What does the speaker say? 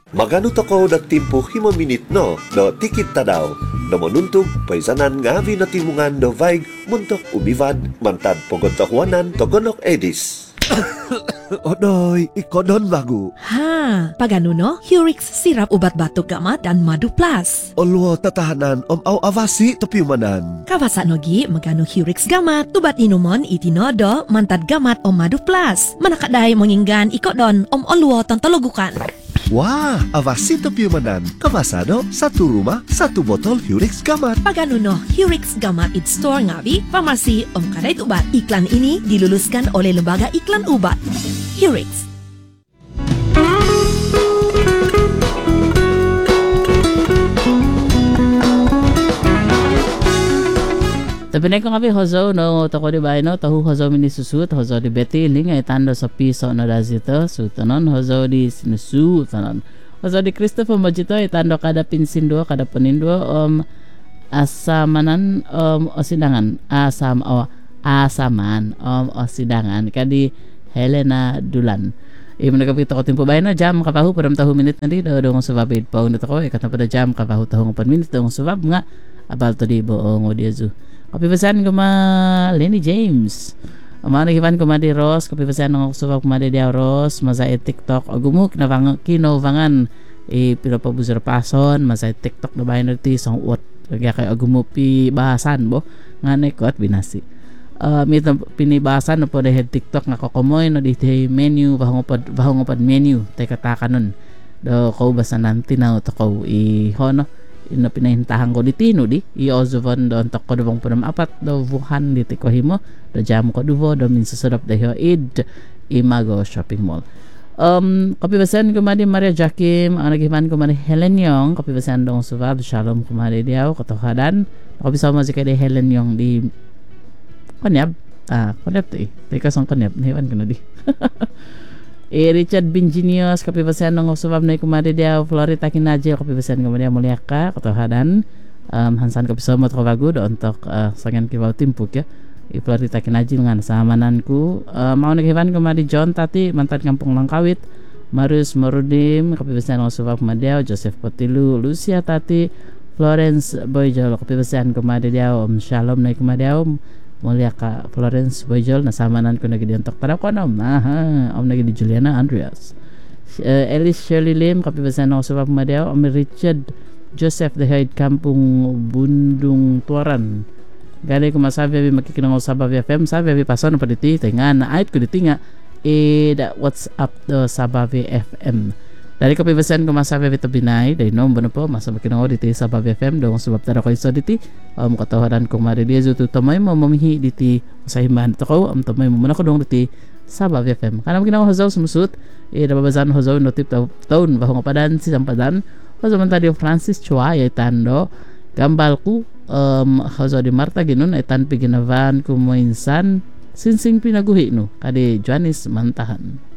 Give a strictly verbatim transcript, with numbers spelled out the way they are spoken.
Magano toko da timpo himo minit no, do tikit tadaw, do manuntog, paisanan ngavi na timungan do vaig, muntok ubivan, mantad pogontahuanan togonok edis. Odoy, ikodon bagu. Ha, pagano no? Hurix sirap ubat batuk gamat dan madu plus. Olwo tatahanan om au avasi topiumanan. Kawasa nogi magano Hurix gamat, tubat inumon itinodo mantad gamat om madu plus. Manakaday menginggan ikodon om olwo tantologukan. Wah, avasi topiumanan. Kawasado, satu rumah, satu botol Hurix gamat. Pagano no, Hurix gamat it store ngawi, farmasi om kadait ubat. Iklan ini diluluskan oleh Lembaga Iklan Ubat. Hurix. Tapi nek ngabi hozo no toko di bayi no tahu hozo mini susut hozo di beti ling ay tando sa piso no dazito sutanon hozo di sinusu tanon hozo di Christopher Mojito ay tando kada pinsindo kada penindo om asamanan om osidangan asam o asaman om osidangan kadi Helena Dulan. Ibu nak kita ko tempo bayi no jam kapahu padam tahu minit nanti do dong subabid pau nito ko ikatan pada jam kapahu tahu ngapan minit dong subab nga abal to di boong odiazu. Kopi pesan ko ma Lenny James. Amana kipan ko ma di Ross, kopi pesan ng subak ko ma di Ross, masa e TikTok agumuk na vang kinovangan e pila pa buzar pason, masa e TikTok na bayan ti song what kaya kay agumupi bahasan bo ngane ko at binasi. Uh, mita pinibahasan no po de TikTok nga kokomoy no di menu bahongopad bahongopad menu tay kataka nun. Do ko basanan tinaw to ko i hono ino pinahintahan ko di tino di i-ozovon do antok ko dubong punam apat do Wuhan di tikohimo do jam ko duvo do minsusudap dahi id imago shopping mall. Um, kopi basan kumadi Maria Jakim ang nagiman kumadi Helen Yong kopi basan dong subab shalom kumadi diaw katohadan kopi sama si kay Helen Yong di konyab ah konyab to eh teka song konyab hewan ko na di E Richard Binjinios kopi pesan ng subab na kumari dia Florita Kinajil kopi pesan kemudian muliaka katohadan um, hansan kopi somot ko bagu do untuk uh, sangan kibaw timpuk ya i Florita Kinajil ngan samananku uh, mau naghiban kumari John Tati mantan kampung Langkawit Marius Marudim kopi pesan ng subab kumadiaw Joseph Potilu Lucia Tati Florence Boyjol kopi pesan kumari dia Om Shalom na kumadiaw mulia ka Florence Boyjol na samanan ko nagi dientok para ko na nah om nagi di Juliana Andreas uh, Alice Shirley Lim kapi basan no subab madiaw om Richard Joseph the Hyde Kampung Bundung Tuaran gani ko masabi abi makikinang sabab F M sabi abi pason pa diti tingan na ait ko ditinga e that what's up the sabab F M dari kapi basan ko masabi abi tabinay dai no bono po masabi kinang diti sabab F M dong subab tara ko iso diti um katawaran kong maridiazo to tamay mo mamihi diti sa himan to ko am tamay mo na ko dong diti sabab F M kanang ginawa hazaw sumusut e nababazan hazaw no tip taon bahong padan si sampadan hazaw man tadio Francis Chua ay tando gambal ku um hazaw di Marta ginon ay tan piginavan ko mo insan sinsing pinaguhi no kadi Joanis Mantahan.